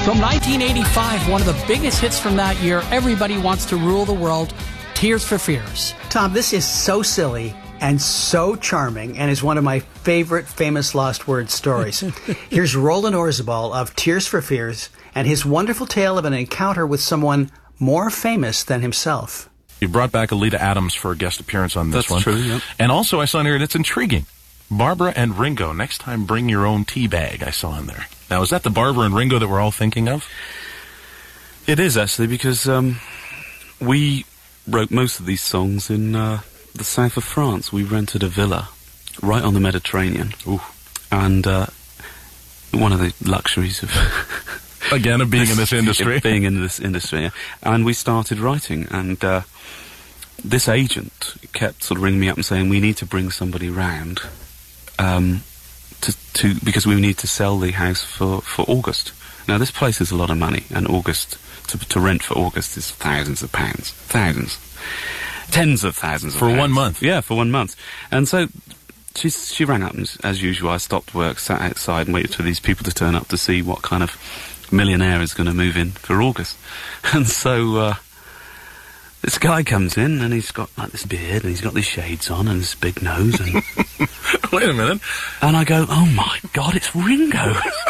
From 1985, one of the biggest hits from that year, Everybody Wants to Rule the World, Tears for Fears. Tom, this is so silly and so charming and is one of my favorite famous lost word stories. Here's Roland Orzabal of Tears for Fears and his wonderful tale of an encounter with someone more famous than himself. You brought back Alita Adams for a guest appearance on this one. That's true, yep. And also I saw in here, and it's intriguing, Barbara and Ringo, next time bring your own tea bag, I saw in there. Now, is that the Barbara and Ringo that we're all thinking of? It is, actually, because we wrote most of these songs in the south of France. We rented a villa right on the Mediterranean. Ooh. And one of the luxuries of... Again, of being in this industry. Being in this industry, yeah. And we started writing, and this agent kept sort of ringing me up and saying, we need to bring somebody round because we need to sell the house for August. Now, this place is a lot of money, and August, to rent for August is thousands of pounds. Thousands. Tens of thousands of pounds. For 1 month? Yeah, for 1 month. And so she rang up, and as usual, I stopped work, sat outside, and waited for these people to turn up to see what kind of millionaire is going to move in for August. And so this guy comes in, and he's got like this beard, and he's got these shades on, and this big nose, and... Wait a minute. And I go, oh my God, it's Ringo.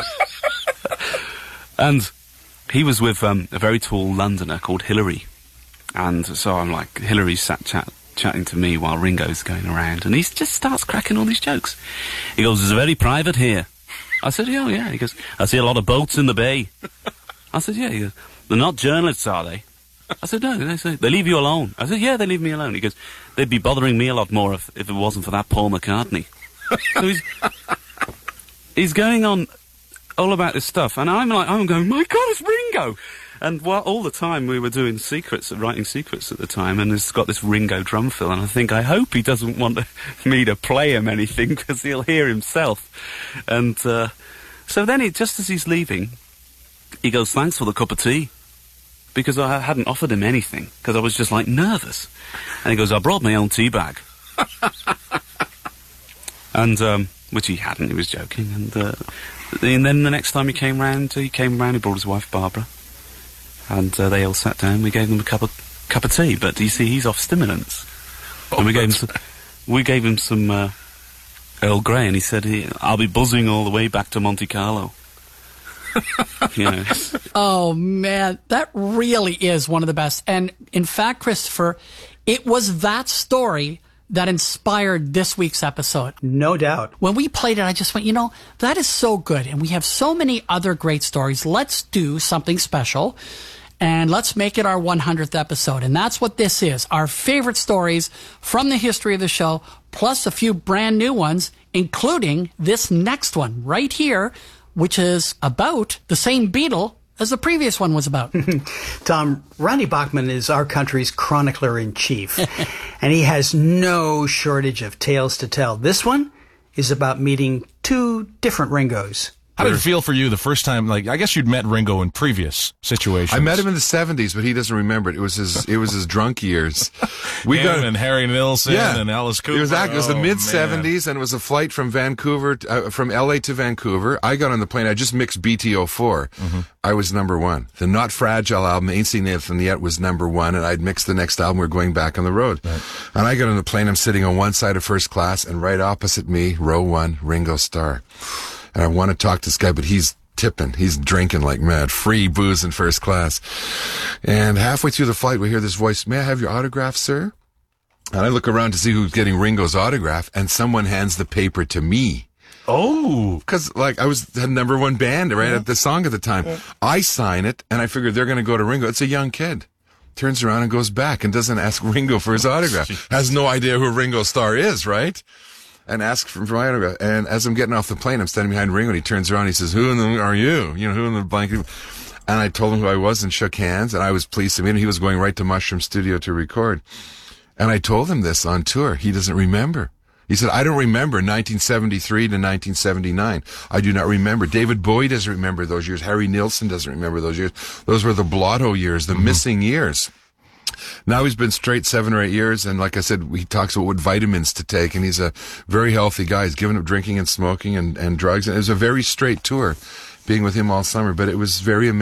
And he was with a very tall Londoner called Hillary. And so I'm like, Hillary's sat chatting to me while Ringo's going around, and he just starts cracking all these jokes. He goes, it's very private here. I said, oh yeah. He goes, I see a lot of boats in the bay. I said, yeah. He goes, they're not journalists, are they? I said, no, they leave you alone. I said, yeah, they leave me alone. He goes, they'd be bothering me a lot more if it wasn't for that Paul McCartney. So he's going on all about this stuff, and I'm going, my God, it's Ringo! And while all the time we were doing writing secrets at the time, and it's got this Ringo drum fill, and I hope he doesn't want me to play him anything, because he'll hear himself. And so then, just as he's leaving, he goes, thanks for the cup of tea. Because I hadn't offered him anything, because I was just, like, nervous. And he goes, I brought my own tea bag. And, which he hadn't, he was joking. And then the next time he came round, he brought his wife, Barbara. And they all sat down, we gave them a cup of tea. But, you see, he's off stimulants. And we gave him some Earl Grey, and he said, I'll be buzzing all the way back to Monte Carlo. Oh, man, that really is one of the best. And in fact, Christopher, it was that story that inspired this week's episode. No doubt. When we played it, I just went, that is so good. And we have so many other great stories. Let's do something special. And let's make it our 100th episode. And that's what this is. Our favorite stories from the history of the show, plus a few brand new ones, including this next one right here, which is about the same Beatle as the previous one was about. Tom, Ronnie Bachman is our country's chronicler-in-chief, and he has no shortage of tales to tell. This one is about meeting two different Ringos. How did it feel for you the first time? Like, I guess you'd met Ringo in previous situations. I met him in the 70s, but he doesn't remember it. It was his drunk years. And Harry Nilsson and Alice Cooper. It was the mid-70s, and it was a flight from Vancouver, from LA to Vancouver. I got on the plane. I just mixed BT04. Mm-hmm. I was number one. The Not Fragile album, Ain't Seen Nothing Yet, was number one, and I'd mixed the next album. We're going back on the road. Right. And I got on the plane. I'm sitting on one side of first class, and right opposite me, row one, Ringo Starr. And I want to talk to this guy, but he's tipping. He's drinking like mad. Free booze in first class. And halfway through the flight, we hear this voice, may I have your autograph, sir? And I look around to see who's getting Ringo's autograph, and someone hands the paper to me. Oh. Because, like, I was the number one band at the song at the time. Yeah. I sign it, and I figured they're going to go to Ringo. It's a young kid. Turns around and goes back and doesn't ask Ringo for his autograph. Has no idea who Ringo Starr is, right? And ask for my autograph. And as I'm getting off the plane, I'm standing behind Ringo, and he turns around and he says, who in the are you? Who in the blanket? And I told him who I was and shook hands, and I was pleased to meet him. He was going right to Mushroom Studio to record. And I told him this on tour. He doesn't remember. He said, I don't remember 1973 to 1979. I do not remember. David Bowie doesn't remember those years. Harry Nilsson doesn't remember those years. Those were the blotto years, the missing years. Now he's been straight 7 or 8 years, and like I said, he talks about what vitamins to take, and he's a very healthy guy. He's given up drinking and smoking and drugs, and it was a very straight tour being with him all summer, but it was very amazing.